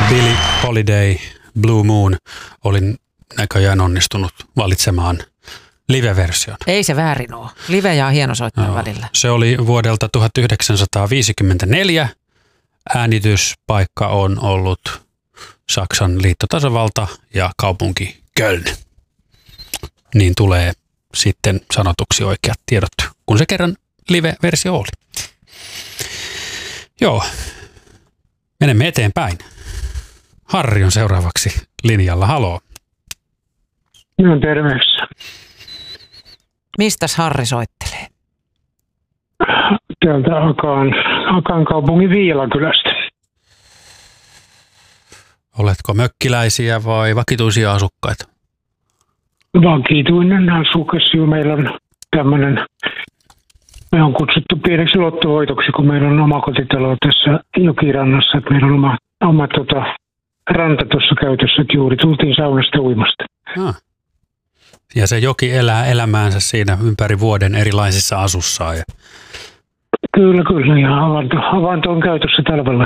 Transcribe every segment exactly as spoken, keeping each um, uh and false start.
Billie Holiday, Blue Moon oli näköjään onnistunut valitsemaan live-version. Ei se väärin ole. Live ja hienosoittajan välillä. Se oli vuodelta tuhatyhdeksänsataaviisikymmentäneljä. Äänityspaikka on ollut Saksan liittotasavalta ja kaupunki Köln. Niin tulee sitten sanotuksi oikeat tiedot, kun se kerran live-versio oli. Joo, menemme eteenpäin. Harri on seuraavaksi linjalla. Haloo. No terveys. Mistäs Harri soittelee? Täältä Akaan, Akaan kaupungin Viilakylästä. Oletko mökkiläisiä vai vakituisia asukkaita? Vakituinen asukas. Meillä on tämmöinen, me on kutsuttu pieneksi lottovoitoksi, kun meillä on oma kotitalo tässä jokirannassa. Että meillä on oma, oma tota, ranta tuossa käytössä, että juuri tultiin saunasta uimasta. Ah. Ja se joki elää elämäänsä siinä ympäri vuoden erilaisissa asussaan. Ja... Kyllä, kyllä. Ja avanto, avanto on käytössä talvella.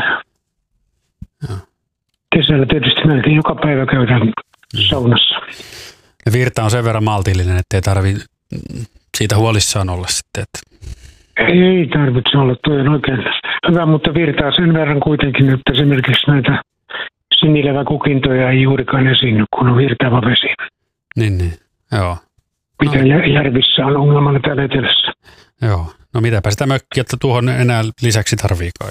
Ja. Kesällä tietysti melkein joka päivä käydään mm. saunassa. Ja virta on sen verran maltillinen, ettei tarvitse siitä huolissaan olla sitten. Että... Ei tarvitse olla, toi on oikein hyvä, mutta virtaa sen verran kuitenkin, että esimerkiksi näitä sinileväkukintoja ei juurikaan esiinny, kun on virtaava vesi. Niin, niin. Joo. Mitä no. järvissä on ongelmana täällä etelässä. Joo. No mitäpä sitä mökkiä, että tuohon enää lisäksi tarviikaan.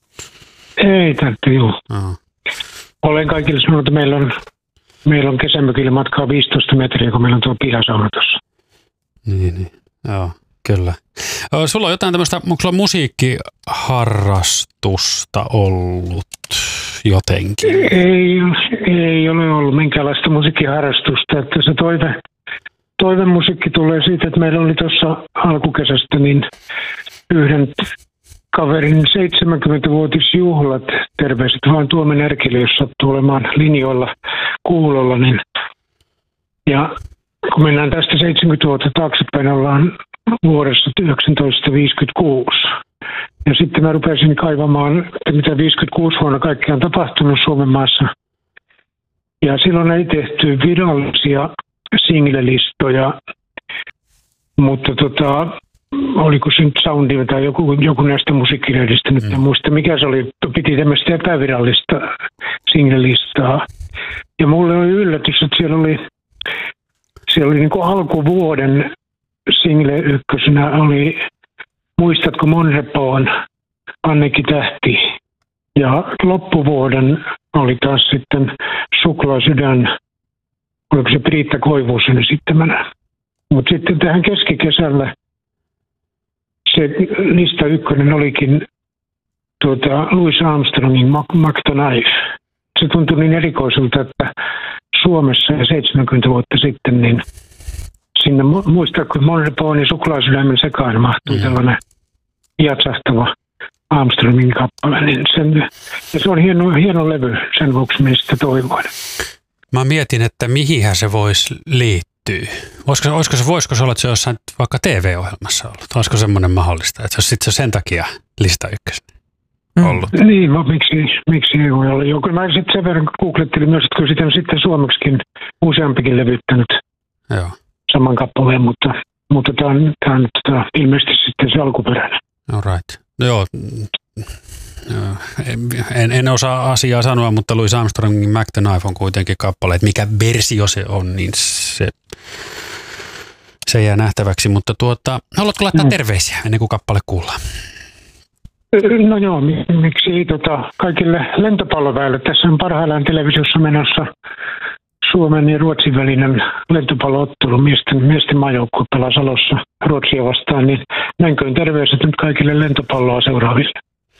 Ei tarvitse, joo. Aha. Olen kaikille sanonut, että meillä on, meillä on kesämökille matkaa viisitoista metriä, kun meillä on tuo pihasauna tuossa. Niin, niin. Joo, kyllä. Sulla on jotain tämmöistä, onko sulla musiikkiharrastusta ollut jotenkin? Ei, ei ole ollut minkäänlaista musiikkiharrastusta, että se toive, toivemusiikki tulee siitä, että meillä oli tuossa alkukesästä niin yhden kaverin seitsemänkymmentävuotisjuhlat, terveiset vaan Tuomen Erkille, jos sattuu olemaan linjoilla kuulolla, niin ja kun mennään tästä seitsemänkymmentä vuotta taaksepäin, ollaan vuodessa tuhatyhdeksänsataaviisikymmentäkuusi. Ja sitten mä rupesin kaivamaan, että mitä viisikymmentäkuusi vuonna kaikkea on tapahtunut Suomen maassa. Ja silloin ei tehty virallisia singlelistoja, mutta tota, oliko se nyt Soundi tai joku, joku näistä musiikkilehdistä, nyt en muista mikä se oli, piti tämmöistä epävirallista singlelistaa. Ja mulle oli yllätys, että siellä oli, siellä oli niin kuin alkuvuoden single ykkösenä oli Muistatko Monrepoon, Anneki Tähti. Ja loppuvuoden oli taas sitten Suklaasydän, oliko se Priitta Koivusen esittämänä. Mutta sitten tähän keskikesällä se lista ykkönen olikin tuota Louis Armstrongin Mac the Knife. Se tuntui niin erikoiselta, että Suomessa ja seitsemänkymmentä vuotta sitten niin sinne muistatko Monrepoon ja Suklaasydämen sekaan mahtui tällainen jatsahtava Armstrongin kappale. Niin sen, ja se on hieno, hieno levy, sen vuoksi minä sitä toivoin. Mä mietin, että mihinhän se voisi liittyä. Olisiko, olisiko se, voisiko se olla, että se jossain vaikka T V-ohjelmassa ollut? Olisiko semmoinen mahdollista, että se sitten sen takia lista ykkösen ollut? Mm. Niin, no, miksi, miksi ei voi olla. Joku, mä sitten sen verran googlettelin myös, että kyllä sitä on sitten suomeksikin useampikin levyttänyt. Joo. Saman kappaleen, mutta, mutta tämä on, tämä on tämä, ilmeisesti sitten se alkuperäinen. All right. No joo, en, en osaa asiaa sanoa, mutta Louis Armstrongin Mac the Knife on kuitenkin kappale, että mikä versio se on, niin se, se jää nähtäväksi. Mutta tuota, haluatko laittaa mm. terveisiä ennen kuin kappale kuullaan? No joo, miksi ei tota, kaikille lentopalloväille. Tässä on parhaillaan televisiossa menossa Suomen ja Ruotsin välinen lentopalloottelu. Miesten, miesten maajoukkue pelaa Salossa Ruotsia vastaan, niin näinköön terveiset nyt kaikille lentopalloa seuraaville.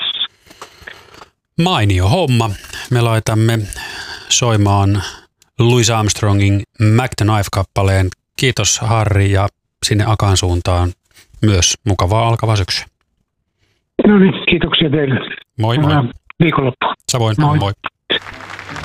Mainio homma. Me laitamme soimaan Louis Armstrongin Mac the Knife-kappaleen. Kiitos Harri ja sinne Akaan suuntaan myös mukavaa alkavaa syksyä. No niin, kiitoksia teille. Moi moi. Viikonloppu. Samoin, moi. moi.